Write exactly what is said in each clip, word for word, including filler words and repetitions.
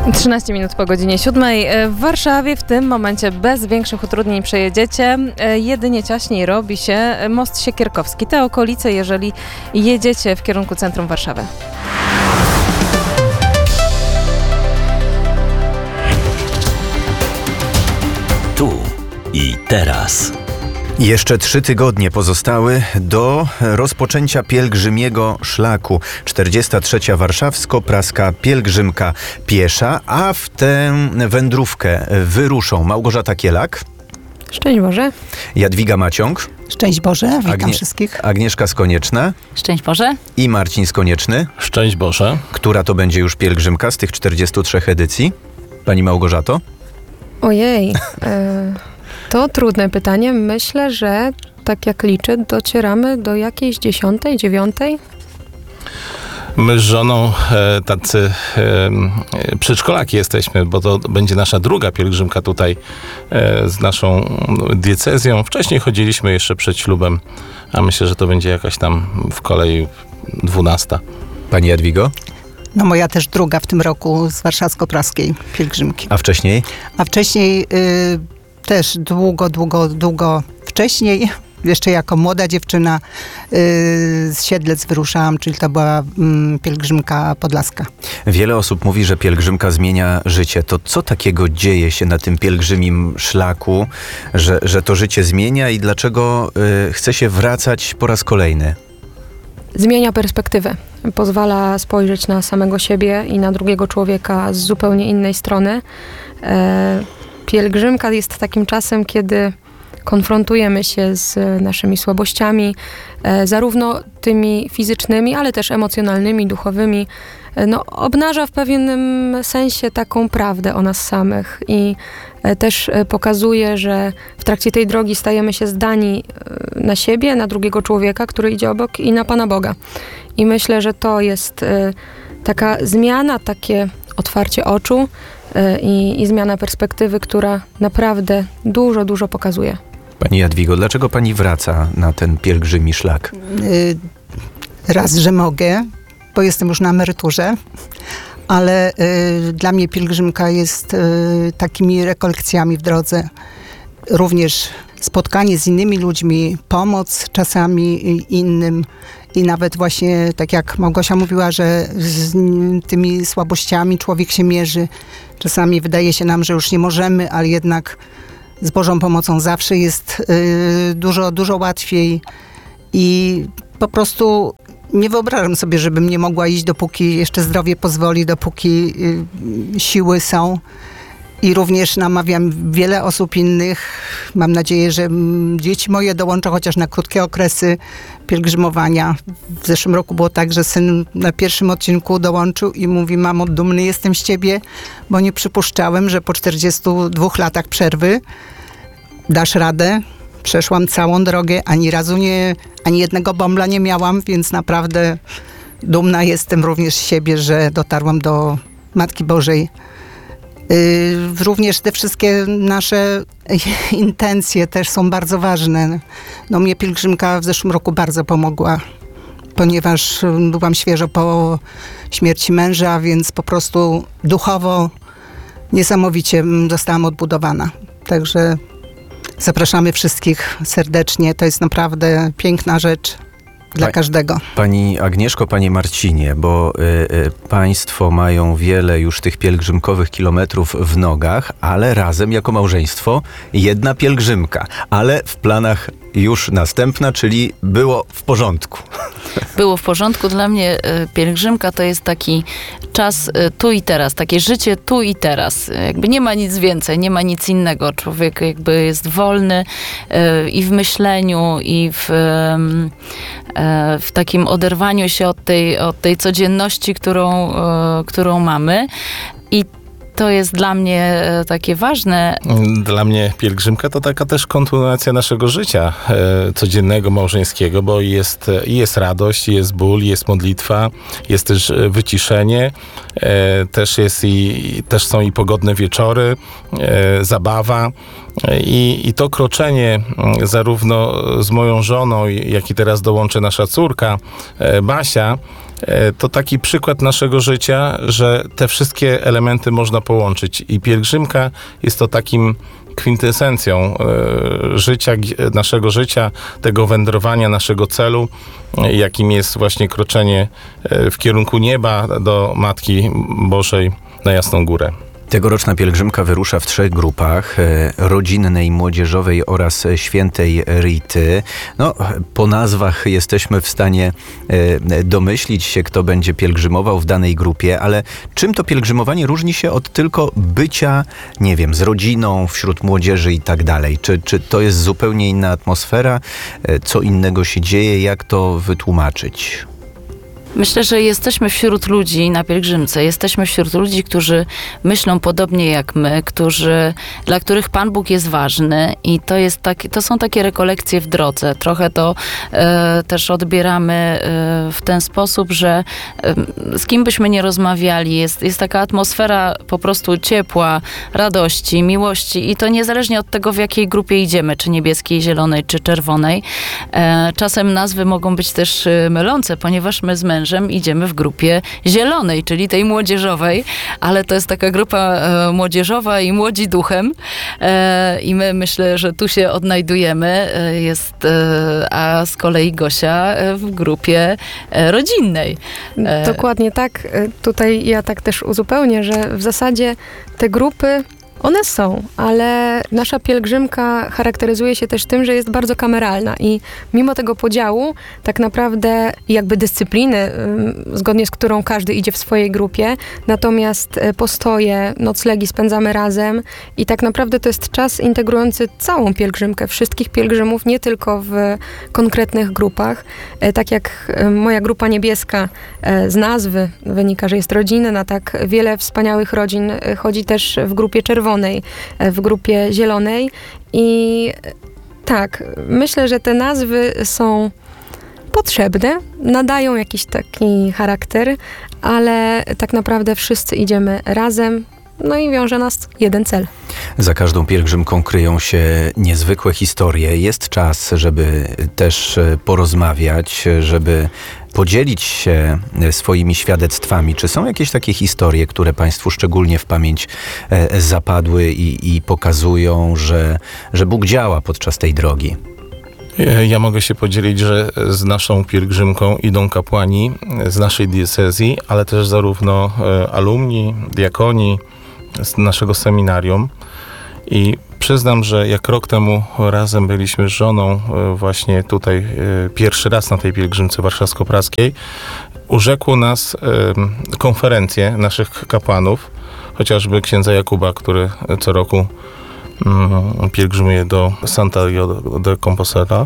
trzynaście minut po godzinie siódmej. W Warszawie w tym momencie bez większych utrudnień przejedziecie. Jedynie ciaśniej robi się most Siekierkowski. Te okolice, jeżeli jedziecie w kierunku centrum Warszawy. Tu i teraz. Jeszcze trzy tygodnie pozostały do rozpoczęcia pielgrzymiego szlaku. czterdziesta trzecia warszawsko-praska pielgrzymka piesza, a w tę wędrówkę wyruszą Małgorzata Kielak. Szczęść Boże. Jadwiga Maciąg. Szczęść Boże, witam Agnie- wszystkich. Agnieszka Skonieczna Szczęść Boże. i Marcin Skonieczny. Szczęść Boże. Która to będzie już pielgrzymka z tych czterdziestu trzech edycji? Pani Małgorzato? Ojej, e, to trudne pytanie. Myślę, że tak jak liczę, docieramy do jakiejś dziesiątej, dziewiątej. My z żoną e, tacy e, przedszkolaki jesteśmy, bo to będzie nasza druga pielgrzymka tutaj e, z naszą diecezją. Wcześniej chodziliśmy jeszcze przed ślubem, a myślę, że to będzie jakaś tam w kolei dwunasta. Pani Jadwigo? No moja też druga w tym roku z warszawsko-praskiej pielgrzymki. A wcześniej? A wcześniej y, też długo, długo, długo wcześniej, jeszcze jako młoda dziewczyna y, z Siedlec wyruszałam, czyli to była mm, pielgrzymka podlaska. Wiele osób mówi, że pielgrzymka zmienia życie. To co takiego dzieje się na tym pielgrzymim szlaku, że, że to życie zmienia i dlaczego y, chce się wracać po raz kolejny? Zmienia perspektywę. Pozwala spojrzeć na samego siebie i na drugiego człowieka z zupełnie innej strony. E, pielgrzymka jest takim czasem, kiedy konfrontujemy się z naszymi słabościami, e, zarówno tymi fizycznymi, ale też emocjonalnymi, duchowymi. E, no, obnaża w pewnym sensie taką prawdę o nas samych i e, też e, pokazuje, że w trakcie tej drogi stajemy się zdani e, na siebie, na drugiego człowieka, który idzie obok i na Pana Boga. I myślę, że to jest e, taka zmiana, takie otwarcie oczu e, i, i zmiana perspektywy, która naprawdę dużo, dużo pokazuje. Pani Jadwigo, dlaczego pani wraca na ten pielgrzymi szlak? Y, raz, że mogę, bo jestem już na emeryturze, ale y, dla mnie pielgrzymka jest y, takimi rekolekcjami w drodze. Również spotkanie z innymi ludźmi, pomoc czasami innym i nawet właśnie tak jak Małgosia mówiła, że z tymi słabościami człowiek się mierzy. Czasami wydaje się nam, że już nie możemy, ale jednak z Bożą pomocą zawsze jest y, dużo, dużo łatwiej i po prostu nie wyobrażam sobie, żebym nie mogła iść, dopóki jeszcze zdrowie pozwoli, dopóki y, siły są. I również namawiam wiele osób innych. Mam nadzieję, że dzieci moje dołączą chociaż na krótkie okresy pielgrzymowania. W zeszłym roku było tak, że syn na pierwszym odcinku dołączył i mówi: mamo, dumny jestem z ciebie, bo nie przypuszczałem, że po czterdziestu dwóch latach przerwy dasz radę. Przeszłam całą drogę, ani razu nie, ani jednego bąbla nie miałam, więc naprawdę dumna jestem również z siebie, że dotarłam do Matki Bożej. Yy, również te wszystkie nasze intencje też są bardzo ważne. No mnie pielgrzymka w zeszłym roku bardzo pomogła, ponieważ byłam świeżo po śmierci męża, więc po prostu duchowo niesamowicie zostałam odbudowana. Także zapraszamy wszystkich serdecznie. To jest naprawdę piękna rzecz dla Pa- każdego. Pani Agnieszko, panie Marcinie, bo y, y, państwo mają wiele już tych pielgrzymkowych kilometrów w nogach, ale razem jako małżeństwo jedna pielgrzymka, ale w planach już następna, czyli było w porządku. Było w porządku. Dla mnie y, pielgrzymka to jest taki czas y, tu i teraz, takie życie tu i teraz. Jakby nie ma nic więcej, nie ma nic innego. Człowiek jakby jest wolny y, i w myśleniu, i w, y, y, w takim oderwaniu się od tej, od tej codzienności, którą, y, którą mamy. I to jest dla mnie e, takie ważne. Dla mnie pielgrzymka to taka też kontynuacja naszego życia e, codziennego, małżeńskiego, bo jest, e, jest radość, jest ból, jest modlitwa, jest też e, wyciszenie, e, też, jest i, też są i pogodne wieczory, e, zabawa. I, I to kroczenie zarówno z moją żoną, jak i teraz dołączy nasza córka e, Basia, e, to taki przykład naszego życia, że te wszystkie elementy można połączyć i pielgrzymka jest to takim kwintesencją e, życia, naszego życia, tego wędrowania, naszego celu, e, jakim jest właśnie kroczenie e, w kierunku nieba do Matki Bożej na Jasną Górę. Tegoroczna pielgrzymka wyrusza w trzech grupach, e, rodzinnej, młodzieżowej oraz świętej Rity. No, po nazwach jesteśmy w stanie e, domyślić się, kto będzie pielgrzymował w danej grupie, ale czym to pielgrzymowanie różni się od tylko bycia, nie wiem, z rodziną, wśród młodzieży i tak dalej? Czy, czy to jest zupełnie inna atmosfera? E, co innego się dzieje? Jak to wytłumaczyć? Myślę, że jesteśmy wśród ludzi na pielgrzymce. Jesteśmy wśród ludzi, którzy myślą podobnie jak my, którzy, dla których Pan Bóg jest ważny i to, jest tak, to są takie rekolekcje w drodze. Trochę to e, też odbieramy e, w ten sposób, że e, z kim byśmy nie rozmawiali, jest, jest taka atmosfera po prostu ciepła, radości, miłości i to niezależnie od tego, w jakiej grupie idziemy, czy niebieskiej, zielonej, czy czerwonej. E, czasem nazwy mogą być też e, mylące, ponieważ my z mężem idziemy w grupie zielonej, czyli tej młodzieżowej, ale to jest taka grupa e, młodzieżowa i młodzi duchem e, i my myślę, że tu się odnajdujemy, e, jest, e, a z kolei Gosia e, w grupie e, rodzinnej. E, Dokładnie tak. E, Tutaj ja tak też uzupełnię, że w zasadzie te grupy one są, ale nasza pielgrzymka charakteryzuje się też tym, że jest bardzo kameralna i mimo tego podziału, tak naprawdę jakby dyscypliny, zgodnie z którą każdy idzie w swojej grupie, natomiast postoje, noclegi spędzamy razem i tak naprawdę to jest czas integrujący całą pielgrzymkę, wszystkich pielgrzymów, nie tylko w konkretnych grupach. Tak jak moja grupa niebieska z nazwy wynika, że jest rodzinna, tak wiele wspaniałych rodzin chodzi też w grupie czerwonej, w grupie zielonej i tak, myślę, że te nazwy są potrzebne, nadają jakiś taki charakter, ale tak naprawdę wszyscy idziemy razem, no i wiąże nas jeden cel. Za każdą pielgrzymką kryją się niezwykłe historie. Jest czas, żeby też porozmawiać, żeby podzielić się swoimi świadectwami. Czy są jakieś takie historie, które Państwu szczególnie w pamięć zapadły i, i pokazują, że, że Bóg działa podczas tej drogi? Ja mogę się podzielić, że z naszą pielgrzymką idą kapłani z naszej diecezji, ale też zarówno alumni, diakoni z naszego seminarium. I przyznam, że jak rok temu razem byliśmy z żoną właśnie tutaj pierwszy raz na tej pielgrzymce warszawsko-praskiej, urzekło nas konferencje naszych kapłanów, chociażby księdza Jakuba, który co roku pielgrzymuje do Santiago de Compostela,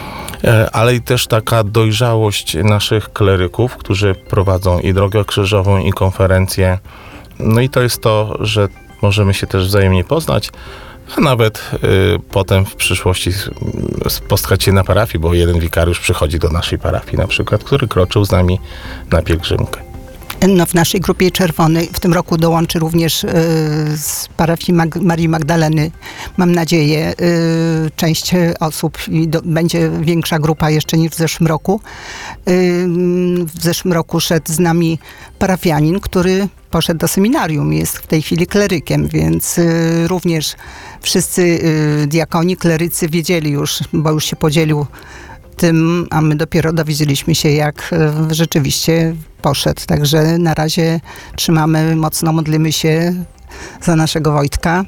ale i też taka dojrzałość naszych kleryków, którzy prowadzą i drogę krzyżową, i konferencje. No i to jest to, że możemy się też wzajemnie poznać, a nawet y, potem w przyszłości spotkać się na parafii, bo jeden wikariusz przychodzi do naszej parafii na przykład, który kroczył z nami na pielgrzymkę. No, w naszej grupie czerwonej w tym roku dołączy również y, z parafii Mag- Marii Magdaleny, mam nadzieję, y, część osób i do, będzie większa grupa jeszcze niż w zeszłym roku. Y, w zeszłym roku szedł z nami parafianin, który poszedł do seminarium, jest w tej chwili klerykiem, więc y, również wszyscy y, diakoni, klerycy wiedzieli już, bo już się podzielił tym, a my dopiero dowiedzieliśmy się, jak y, rzeczywiście poszedł. Także na razie trzymamy mocno, modlimy się za naszego Wojtka.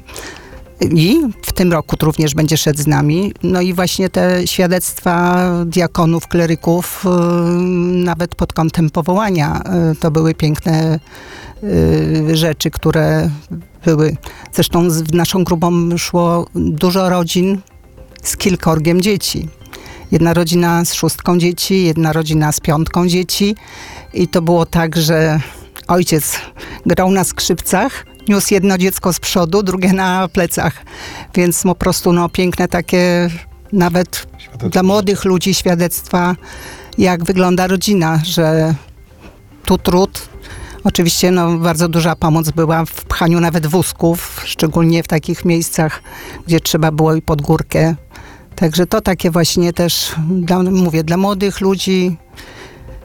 I w tym roku również będzie szedł z nami. No i właśnie te świadectwa diakonów, kleryków, y, nawet pod kątem powołania, y, to były piękne y, rzeczy, które były. Zresztą z, w naszą grupą szło dużo rodzin z kilkorgiem dzieci. Jedna rodzina z szóstką dzieci, jedna rodzina z piątką dzieci. I to było tak, że ojciec grał na skrzypcach, niósł jedno dziecko z przodu, drugie na plecach. Więc po prostu no, piękne takie, nawet dla młodych ludzi świadectwa, jak wygląda rodzina, że tu trud. Oczywiście no, bardzo duża pomoc była w pchaniu nawet wózków, szczególnie w takich miejscach, gdzie trzeba było i pod górkę. Także to takie właśnie też, dla, mówię, dla młodych ludzi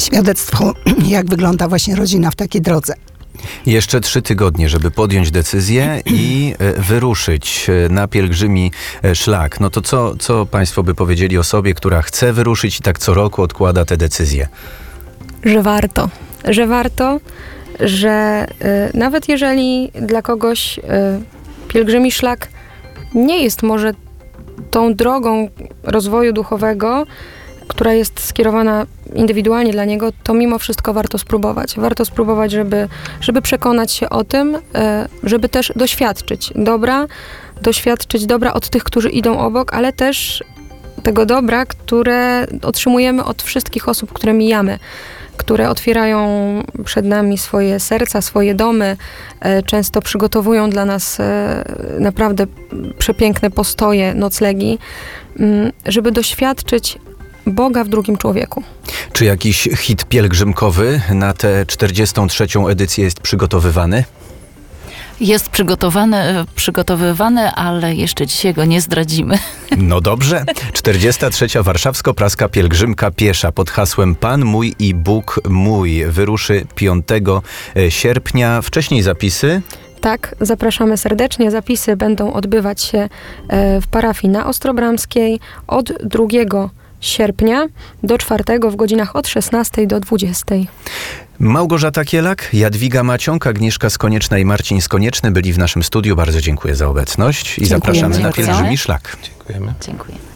świadectwo, jak wygląda właśnie rodzina w takiej drodze. Jeszcze trzy tygodnie, żeby podjąć decyzję i e, wyruszyć e, na pielgrzymi e, szlak. No to co, co Państwo by powiedzieli osobie, która chce wyruszyć i tak co roku odkłada te decyzje? Że warto. Że warto, że y, nawet jeżeli dla kogoś y, pielgrzymi szlak nie jest może tą drogą rozwoju duchowego, która jest skierowana indywidualnie dla niego, to mimo wszystko warto spróbować. Warto spróbować, żeby, żeby przekonać się o tym, e, żeby też doświadczyć dobra, doświadczyć dobra od tych, którzy idą obok, ale też tego dobra, które otrzymujemy od wszystkich osób, które mijamy, które otwierają przed nami swoje serca, swoje domy, e, często przygotowują dla nas e, naprawdę przepiękne postoje, noclegi, m, żeby doświadczyć Boga w drugim człowieku. Czy jakiś hit pielgrzymkowy na tę czterdziestą trzecią edycję jest przygotowywany? Jest przygotowany, przygotowywany, ale jeszcze dzisiaj go nie zdradzimy. No dobrze. czterdziesta trzecia Warszawsko-Praska Pielgrzymka Piesza pod hasłem Pan mój i Bóg mój wyruszy piątego sierpnia. Wcześniej zapisy? Tak, zapraszamy serdecznie. Zapisy będą odbywać się e, w parafii na Ostrobramskiej od drugiego sierpnia do czwartego w godzinach od szesnastej do dwudziestej. Małgorzata Kielak, Jadwiga Maciąg, Agnieszka Skonieczna i Marcin Skonieczny byli w naszym studiu. Bardzo dziękuję za obecność i Dziękujemy. zapraszamy na Dziękujemy. pielgrzymi szlak. Dziękujemy. Dziękuję.